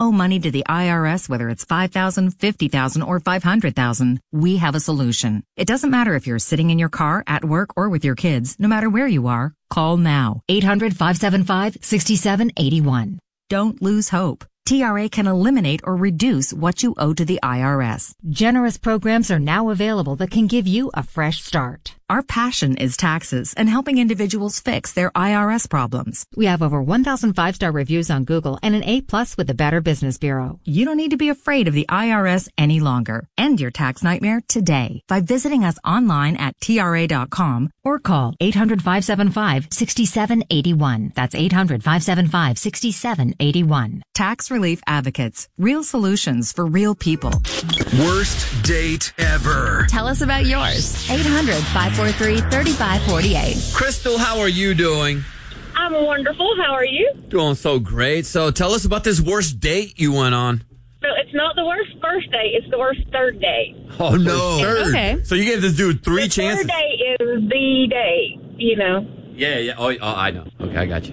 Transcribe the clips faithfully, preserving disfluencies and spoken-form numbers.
owe money to the I R S, whether it's five thousand dollars, fifty thousand dollars, or five hundred thousand dollars, we have a solution. It doesn't matter if you're sitting in your car, at work, or with your kids. No matter where you are, call now. eight hundred, five seven five, six seven eight one. Don't lose hope. T R A can eliminate or reduce what you owe to the I R S. Generous programs are now available that can give you a fresh start. Our passion is taxes and helping individuals fix their I R S problems. We have over one thousand five-star reviews on Google and an A plus with the Better Business Bureau. You don't need to be afraid of the I R S any longer. End your tax nightmare today by visiting us online at T R A dot com or call eight hundred, five seven five, six seven eight one. That's eight hundred, five seven five, six seven eight one. Tax Relief Advocates. Real solutions for real people. Worst date ever. Tell us about yours. eight hundred, five four three, three five four eight. Crystal, how are you doing? I'm wonderful. How are you? Doing so great. So tell us about this worst date you went on. So it's not the worst first date. It's the worst third date. Oh, no. Third. Okay. So you gave this dude three the chances? Third date is the day, you know. Yeah, yeah. Oh, oh, I know. Okay, I got you.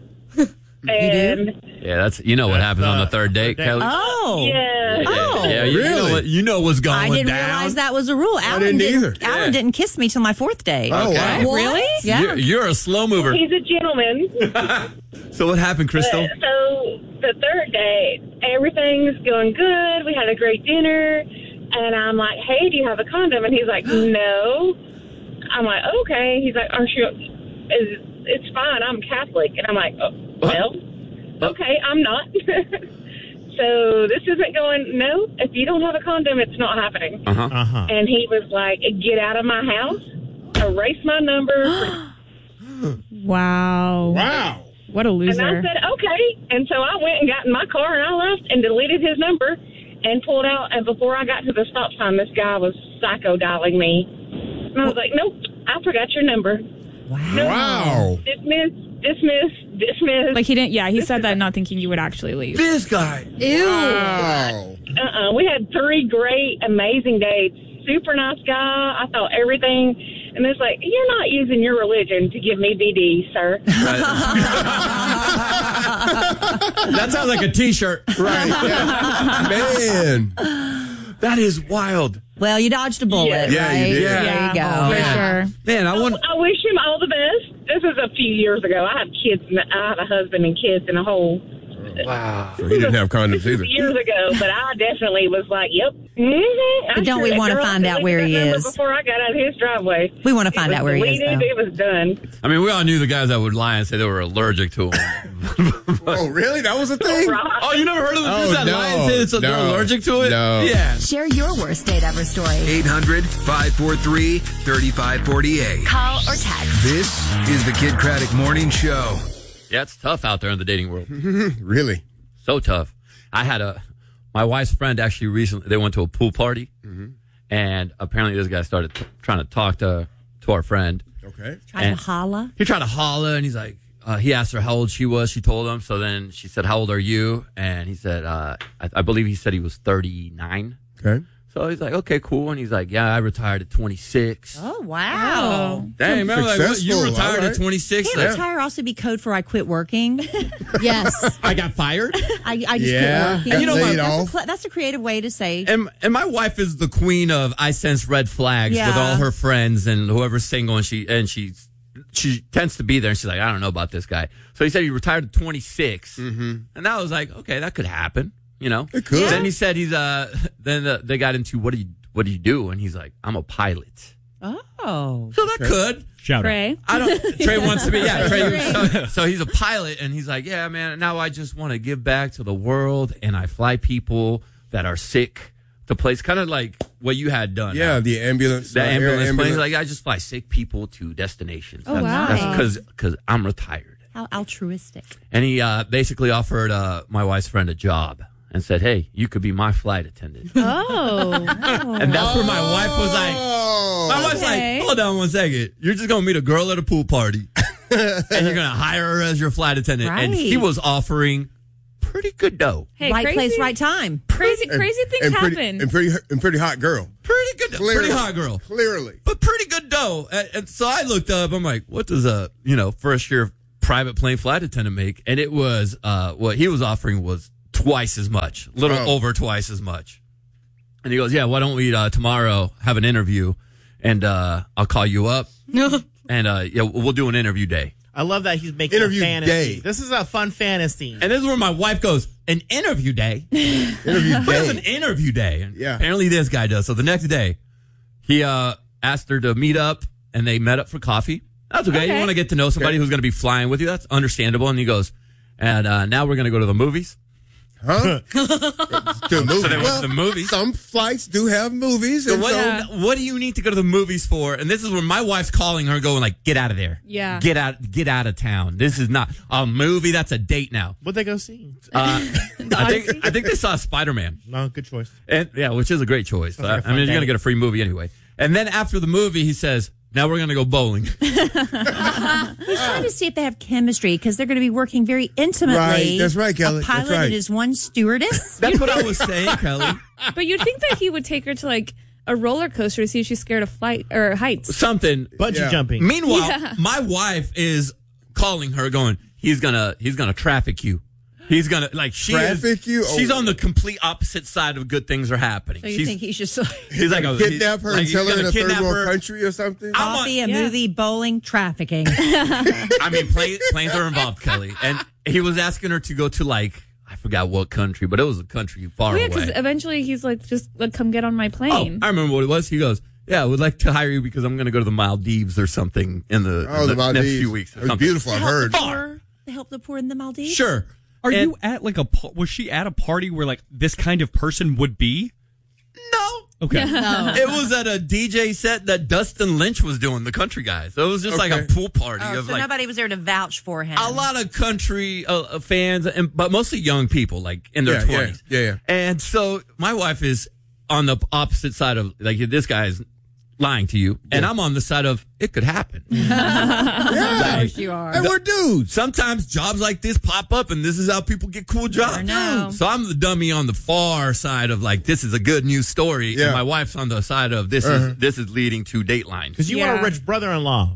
And Yeah, that's you know what That's, happens on the uh, third date, third date. Kelly. Oh. yeah. Yeah, Oh, yeah, you, you know really? what, you know what's going I didn't down. realize that was a rule. Alan didn't didn't, either. Alan Yeah. didn't kiss me till my fourth date. Oh, Okay. wow. Really? Yeah. You're, you're a slow mover. He's a gentleman. So what happened, Crystal? But, so the third date, everything's going good. We had a great dinner. And I'm like, hey, do you have a condom? And he's like, no. I'm like, okay. He's like, aren't you? Is, it's fine. I'm Catholic. And I'm like, oh, well, okay, I'm not. So this isn't going, no, if you don't have a condom, it's not happening. Uh-huh. Uh-huh. And he was like, get out of my house, erase my number. Wow. Wow. What a And I loser. said, okay. And so I went and got in my car and I left and deleted his number and pulled out. And before I got to the stop sign, this guy was psycho dialing me. And I was like, nope, I forgot your number. Wow. Wow. Dismiss, dismiss, dismiss. Like he didn't, yeah, he said that not thinking you would actually leave. This guy. Ew. Wow. Uh-uh. We had three great, amazing dates. Super nice guy. I thought everything. And it's like, you're not using your religion to give me B D, sir. That sounds like a T-shirt. Right. Yeah. Man. That is wild. Well, you dodged a bullet, Yeah. Yeah, right? you did. There Yeah, you go. Oh, for man. sure. Man, I want. I wish him all the best. This was a few years ago. I had kids. And I had a husband and kids and a whole. Wow. So he didn't have condoms either. Years ago, but I definitely was like, "Yep." Mm-hmm. But don't we wanna find out where he is? Before I got out of his driveway, We want to find It was out where he is, deleted, though. It was done. I mean, we all knew the guys that would lie and say they were allergic to him. Oh, really? That was a thing? Right. Oh, you never heard of the Oh, dudes that no, lie and say it's, they're no, allergic to it? no. Yeah. Share your worst date ever story. eight hundred, five four three, three five four eight. Call or text. This is the Kid Craddock Morning Show. Yeah, it's tough out there in the dating world. Really? So tough. I had a, my wife's friend actually recently, they went to a pool party, and apparently this guy started t- trying to talk to, to our friend. Okay. Trying And- to holla. He tried to holler, and he's like, uh, he asked her how old she was. She told him. So then she said, how old are you? And he said, uh, I, I believe he said he was thirty-nine. Okay. So he's like, okay, cool. And he's like, yeah, I retired at twenty-six. Oh, wow. Dang, man, like, what, you Successful, retired all at right. twenty-six? Can't Like, retire also be code for I quit working? Yes. I got fired. I, I just Yeah, quit working. got you know what? laid That's, a, off. cl- that's a creative way to say. And, and my wife is the queen of I sense red flags Yeah. with all her friends and whoever's single, and she and she she tends to be there. And she's like, I don't know about this guy. So he said he retired at twenty-six, mm-hmm. and I was like, okay, that could happen, you know. It could. Then he said he's uh. Then uh, they got into what do you what do you do? And he's like, I'm a pilot. Oh. So that could. Shout Trey. I don't. Trey wants to be. Yeah, Trey. So, so he's a pilot, and he's like, yeah, man. Now I just want to give back to the world, and I fly people that are sick to place, kind of like what you had done. Yeah, the ambulance. The uh, air ambulance, ambulance. planes. Like I just fly sick people to destinations. Oh, that's, wow. That's because because I'm retired. How altruistic. And he uh, basically offered uh, my wife's friend a job and said, hey, you could be my flight attendant. Oh. And that's where my wife was like, Oh. my wife's Okay. like, hold on one second. You're just going to meet a girl at a pool party and you're going to hire her as your flight attendant. And he Right. was offering pretty good dough. Hey, right crazy, place, right time. Crazy, And- crazy things and pretty, happen. And pretty, and pretty hot girl. Pretty good, Clearly. pretty hot girl. Clearly. But pretty good dough. And, and so I looked up, I'm like, what does a, you know, first year private plane flight attendant make? And it was, uh, what he was offering was twice as much, a little Oh. over twice as much. And he goes, yeah, why don't we uh, tomorrow have an interview, and uh, I'll call you up, and uh, yeah, we'll do an interview day. I love that he's making Interview a fantasy. day. This is a fun fantasy. And this is where my wife goes, an interview day? Interview What is an day. interview day? And Yeah. apparently this guy does. So the next day, he uh, asked her to meet up, and they met up for coffee. That's okay. Okay. You want to get to know somebody Okay. who's going to be flying with you. That's understandable. And he goes, and uh, now we're going to go to the movies. Huh? To movie. So they went Well, to the movies. some flights do have movies. So and what, so, what do you need to go to the movies for? And this is where my wife's calling her going like, get out of there. Yeah. Get out, get out of town. This is not a movie. That's a date now. What'd they go see? Uh, I think, I think they saw Spider-Man. No, good choice. And yeah, which is a great choice. Sounds like a I, I fun mean, you're day. going to get a free movie anyway. And then after the movie, he says, now we're going to go bowling. He's trying to see if they have chemistry because they're going to be working very intimately. Right, that's right, Kelly, A that's pilot right. and his one stewardess. That's what I was saying, Kelly. But you'd think that he would take her to like a roller coaster to see if she's scared of flight or heights. Something. Bungee Yeah. jumping. Meanwhile, Yeah. my wife is calling her going, he's going to, he's going to traffic you. He's going to, like, she Traffic is, you? she's Oh. on the complete opposite side of good things are happening. So you She's- think he's just he's like a, kidnap her like, and he's tell her gonna in a third kidnap world her. country or something? I'm on- coffee, a Yeah. movie, bowling, trafficking. I mean, plane, planes are involved, Kelly. And he was asking her to go to, like, I forgot what country, but it was a country far Oh, yeah, because away. eventually he's like, just like, come get on my Oh, plane. I remember what it was. He goes, yeah, I would like to hire you because I'm going to go to the Maldives or something in the, Oh, in the the Maldives. next few weeks. Or It was something. beautiful, I've heard. Far. They help the poor in the Maldives. Sure. Are And- you at like a pa- was she at a party where like this kind of person would be? No. Okay. No. It was at a D J set that Dustin Lynch was doing, the country guy. So it was just like a Okay. pool party Oh, of so like nobody was there to vouch for him. a lot of country uh, uh, fans, and but mostly young people, like in their Yeah, yeah, twenties. yeah, yeah. And so my wife is on the opposite side of like this guy is lying to you, and I'm on the side of it could happen. Yeah. you are. And we're dudes. Sometimes jobs like this pop up, and this is how people get cool jobs. know. So I'm the dummy on the far side of like this is a good news story, Yeah. and my wife's on the side of this Uh-huh. is this is leading to Dateline. Because you Yeah. are a rich brother-in-law.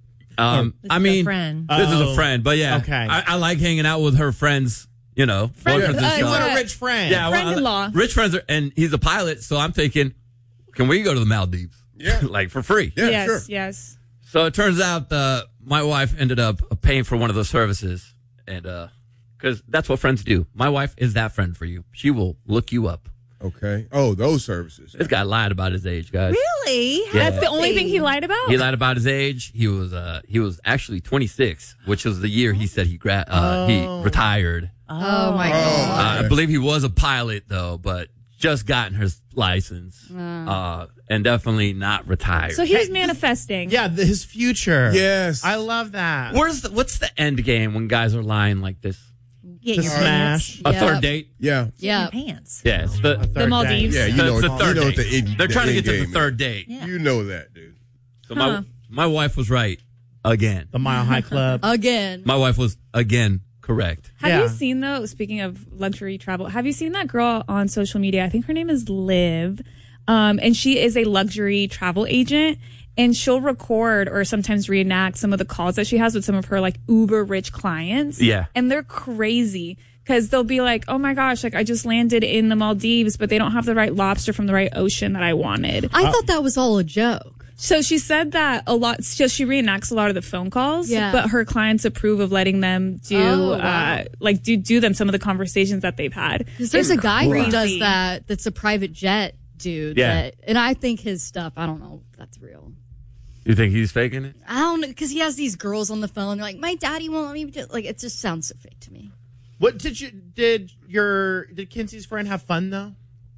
Um, This I is a mean, friend. this is a Oh. friend, but yeah, Okay. I, I like hanging out with her friends. You know, Friend- boyfriends and uh, stuff. You want Yeah. a rich friend. Yeah, well, Friend-in-law. rich friends, are, and he's a pilot, so I'm thinking, can we go to the Maldives? Yeah. like for free. Yeah, yes, sure. yes. So it turns out uh, my wife ended up paying for one of those services, and because that's what friends do. My wife is that friend for you. She will look you up. Okay. Oh, those services. This guy lied about his age, guys. Really? Yeah. That's the only thing he lied about? He lied about his age. He was uh, he was actually twenty-six, which was the year he said he gra- uh, he retired. Oh, my Oh, God. Uh, I believe he was a pilot though, but just gotten his license, uh, and definitely not retired. So he was manifesting. Yeah, the, his future. Yes. I love that. Where's the, what's the end game when guys are lying like this? Get To your smash. pants. A Yeah. third date? Yeah. Yeah. Your pants. Yeah, it's the, The Maldives. Yeah, you the, know, the you third know what date. the end- They're the trying to end get to the game third is. date. Yeah. You know that, dude. So my my wife was right again. The Mile High Club. Again. My wife was again correct. Have Yeah. you seen though? Speaking of luxury travel, have you seen that girl on social media? I think her name is Liv, um, and she is a luxury travel agent. And she'll record or sometimes reenact some of the calls that she has with some of her like uber rich clients. Yeah. and they're crazy because they'll be like, "Oh my gosh, like I just landed in the Maldives, but they don't have the right lobster from the right ocean that I wanted." I thought that was all a joke. So she said that a lot. So she reenacts a lot of the phone calls, Yeah. but her clients approve of letting them do, Oh, wow. uh, like do do them some of the conversations that they've had. Because there's a guy who crazy. does that that's a private jet dude. Yeah. That, and I think his stuff, I don't know if that's real. You think he's faking it? I don't know, because he has these girls on the phone. They're like, my daddy won't let me do Like, it just sounds so fake to me. What did you did your did Kinsey's friend have fun though?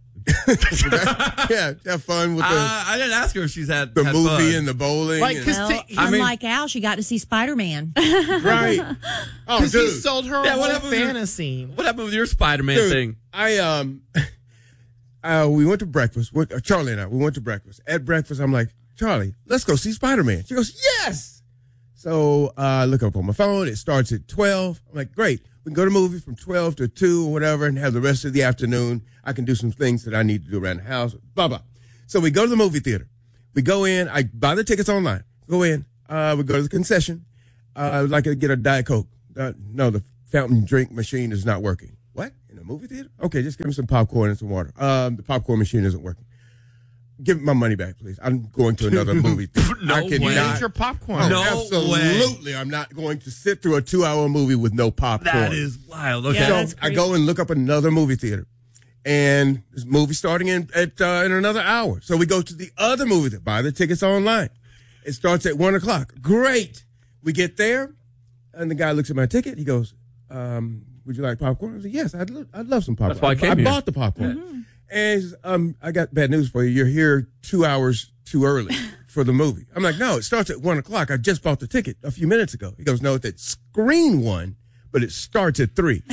Yeah, have fun with the, Uh, I didn't ask her if she's had the had movie fun. and the bowling. Like, and- 'cause Well, to- I mean- unlike Al, she got to see Spider Man. right. Oh, Because he dude. sold her Yeah, a what whole happened with your- fantasy. What happened with your Spider-Man Dude, thing? I um, uh, we went to breakfast. With, uh, Charlie and I, we went to breakfast. At breakfast, I'm like, Charlie, let's go see Spider-Man. She goes, yes. So uh, I look up on my phone. It starts at twelve. I'm like, great. We can go to the movie from twelve to two or whatever and have the rest of the afternoon. I can do some things that I need to do around the house, blah, blah. So we go to the movie theater. We go in. I buy the tickets online. Go in. Uh, we go to the concession. Uh, I would like to get a Diet Coke. Uh, no, the fountain drink machine is not working. What? In the the movie theater? Okay, just give me some popcorn and some water. Um, the popcorn machine isn't working. Give me my money back, please. I'm going to another movie theater. No I way. cannot. Eat your popcorn. Oh, No absolutely. I'm not going to sit through a two-hour movie with no popcorn. That is wild. Okay. Yeah, So that's I crazy. go and look up another movie theater, and this movie starting in at uh, in another hour. So we go to the other movie theater, buy the tickets online. It starts at one o'clock. Great. We get there, and the guy looks at my ticket. He goes, um, "Would you like popcorn?" I said, "Yes, I'd lo- I'd love some popcorn." That's why I came I here. bought the popcorn. And he says, um, I got bad news for you. You're here two hours too early for the movie. I'm like, no, it starts at one o'clock. I just bought the ticket a few minutes ago. He goes, no, it's at screen one, but it starts at three.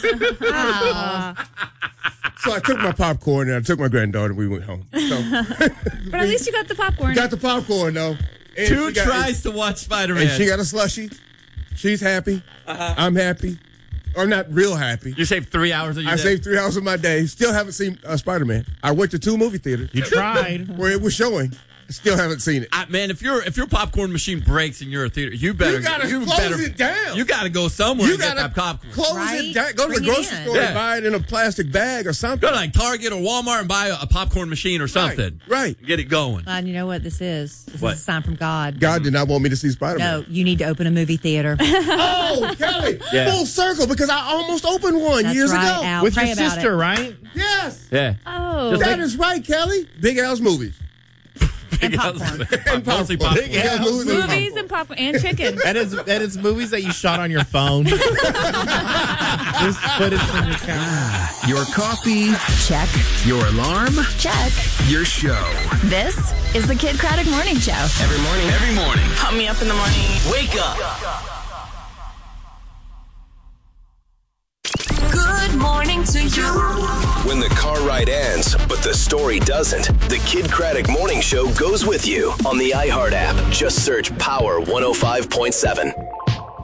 So I took my popcorn and I took my granddaughter and we went home. So But at least you got the popcorn. got the popcorn though. And Two she got- tries to watch Spider-Man. And she got a slushie. She's happy. Uh-huh. I'm happy. Or not real happy. You saved three hours of your I day. saved three hours of my day. Still haven't seen uh, Spider-Man. I went to two movie theaters. You tried. Where it was showing. Still haven't seen it. I, man, if your if your popcorn machine breaks in your theater, you better You gotta close better, it down. You got to go somewhere You and get gotta that popcorn. close Right? it down. Go to the Bring it grocery in. store Yeah. and buy it in a plastic bag or something. Go to like Target or Walmart and buy a, a popcorn machine or something. Right. Get it going. God, you know what this is? This What? is a sign from God. God did not want me to see Spider-Man. No, you need to open a movie theater. Oh, Kelly. Yeah. Full circle because I almost opened one That's years right, ago. Al. With Pray your about sister, it. right? Yes. Yeah. Oh. That is right, Kelly. Big Al's movies. And popcorn. Mostly popcorn. Big Al's movies. and Movies popcorn. and popcorn and chicken. That is that is movies that you shot on your phone. Just footage from your camera. Your coffee, Check. your alarm, Check. your show. This is the Kid Craddock Morning Show. Every morning. Every morning. Pump me up in the morning. Wake up. Good morning to you. When the car ride ends, but the story doesn't, the Kid Craddock Morning Show goes with you on the iHeart app. Just search Power one oh five point seven.